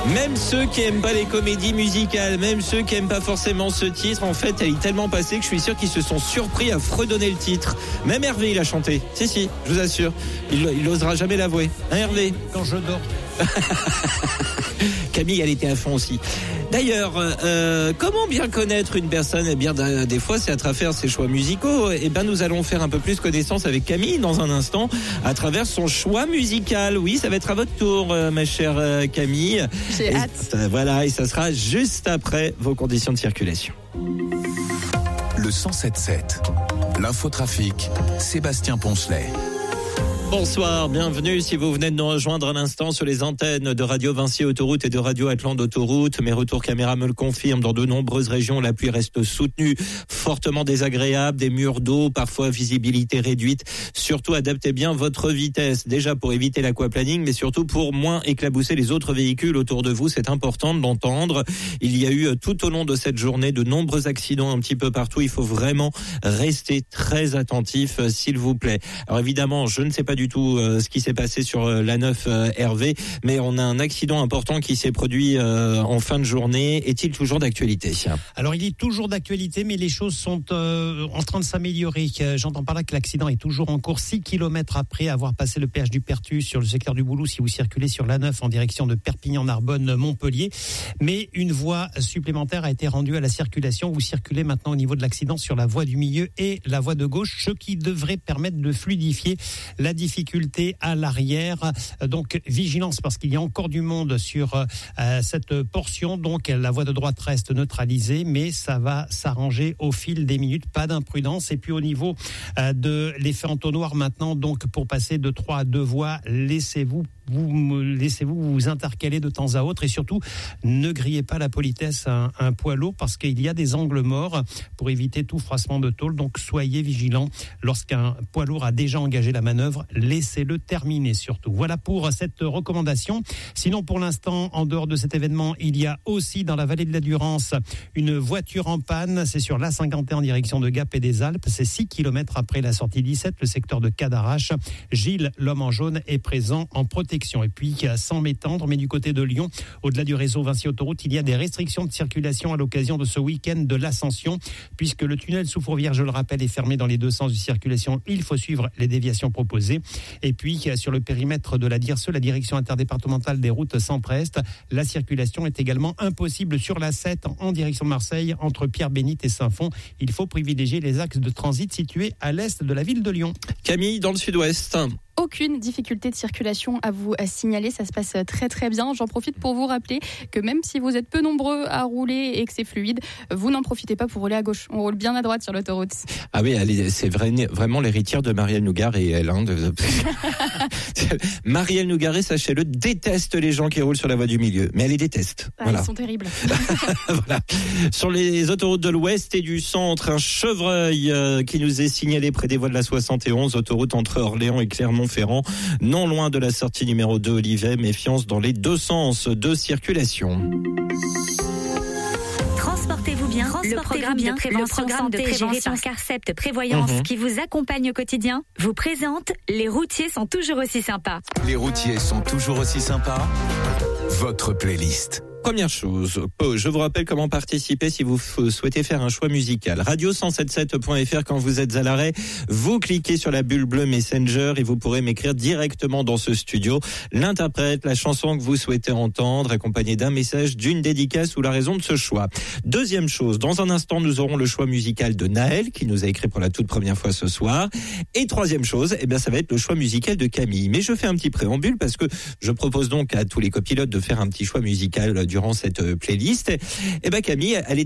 Même ceux qui aiment pas les comédies musicales, même ceux qui aiment pas forcément ce titre, en fait, elle est tellement passée que je suis sûr qu'ils se sont surpris à fredonner le titre. Même Hervé, il a chanté. Si, je vous assure. Il n'osera jamais l'avouer. Hein, Hervé? Quand je dors. Camille, elle était à fond aussi. D'ailleurs, comment bien connaître une personne? Eh bien, des fois, c'est à travers ses choix musicaux. Eh bien, nous allons faire un peu plus connaissance avec Camille dans un instant, à travers son choix musical. Oui, ça va être à votre tour, ma chère Camille. J'ai hâte. Voilà, et ça sera juste après vos conditions de circulation. Le 107.7, l'infotrafic, Sébastien Poncelet. Bonsoir, bienvenue si vous venez de nous rejoindre à l'instant sur les antennes de Radio Vinci Autoroute et de Radio Atlante Autoroute. Mes retours caméra me le confirment. Dans de nombreuses régions, la pluie reste soutenue, fortement désagréable, des murs d'eau, parfois visibilité réduite. Surtout, adaptez bien votre vitesse. Déjà pour éviter l'aquaplaning, mais surtout pour moins éclabousser les autres véhicules autour de vous. C'est important de l'entendre. Il y a eu tout au long de cette journée de nombreux accidents un petit peu partout. Il faut vraiment rester très attentif, s'il vous plaît. Alors évidemment, je ne sais pas du tout ce qui s'est passé sur l'A9 Hervé, mais on a un accident important qui s'est produit en fin de journée. Est-il toujours d'actualité? Alors il est toujours d'actualité, mais les choses sont en train de s'améliorer. J'entends par là que l'accident est toujours en cours 6 km après avoir passé le péage du Pertus sur le secteur du Boulou, si vous circulez sur l'A9 en direction de Perpignan-Narbonne-Montpellier. Mais une voie supplémentaire a été rendue à la circulation. Vous circulez maintenant au niveau de l'accident sur la voie du milieu et la voie de gauche, ce qui devrait permettre de fluidifier la difficulté à l'arrière. Donc vigilance parce qu'il y a encore du monde sur cette portion. Donc la voie de droite reste neutralisée, mais ça va s'arranger au fil des minutes. Pas d'imprudence. Et puis au niveau de l'effet entonnoir maintenant, donc pour passer de 3 à 2 voies, laissez-vous vous intercaler de temps à autre et surtout ne grillez pas la politesse à un poids lourd parce qu'il y a des angles morts pour éviter tout froissement de tôle. Donc soyez vigilants lorsqu'un poids lourd a déjà engagé la manœuvre, laissez-le terminer surtout. Voilà pour cette recommandation. Sinon pour l'instant, en dehors de cet événement, il y a aussi dans la vallée de la Durance une voiture en panne. C'est sur l'A51 en direction de Gap et des Alpes. C'est 6 km après la sortie 17, le secteur de Cadarache. Gilles, l'homme en jaune, est présent en protection. Et puis, sans m'étendre, mais du côté de Lyon, au-delà du réseau Vinci Autoroute, il y a des restrictions de circulation à l'occasion de ce week-end de l'Ascension, puisque le tunnel sous Fourvière, je le rappelle, est fermé dans les deux sens de circulation. Il faut suivre les déviations proposées. Et puis, sur le périmètre de la DIRSE, la direction interdépartementale des routes Centre-Est, la circulation est également impossible sur la 7 en direction de Marseille, entre Pierre-Bénite et Saint-Fond. Il faut privilégier les axes de transit situés à l'est de la ville de Lyon. Camille, dans le sud-ouest. Aucune difficulté de circulation à vous signaler, ça se passe très très bien. J'en profite pour vous rappeler que même si vous êtes peu nombreux à rouler et que c'est fluide, vous n'en profitez pas pour rouler à gauche. On roule bien à droite sur l'autoroute. Ah oui, c'est vraiment l'héritière de Marielle Nougaret, elle. Marielle Nougaret, sachez-le, déteste les gens qui roulent sur la voie du milieu, mais elle les déteste. Voilà. Ils sont terribles. Voilà. Sur les autoroutes de l'ouest et du centre, un chevreuil qui nous est signalé près des voies de la 71, autoroute entre Orléans et Clermont-Ferrand, non loin de la sortie numéro 2 Olivet. Méfiance dans les deux sens de circulation. Transportez-vous bien, le programme de prévention Carcept Prévoyance qui vous accompagne au quotidien vous présente Les routiers sont toujours aussi sympas. Les routiers sont toujours aussi sympas. Votre playlist. Première chose, je vous rappelle comment participer si vous souhaitez faire un choix musical. Radio177.fr, quand vous êtes à l'arrêt, vous cliquez sur la bulle bleue Messenger et vous pourrez m'écrire directement dans ce studio l'interprète, la chanson que vous souhaitez entendre, accompagnée d'un message, d'une dédicace ou la raison de ce choix. Deuxième chose, dans un instant, nous aurons le choix musical de Naël, qui nous a écrit pour la toute première fois ce soir. Et troisième chose, ça va être le choix musical de Camille. Mais je fais un petit préambule parce que je propose donc à tous les copilotes de faire un petit choix musical durant cette playlist. Camille, elle est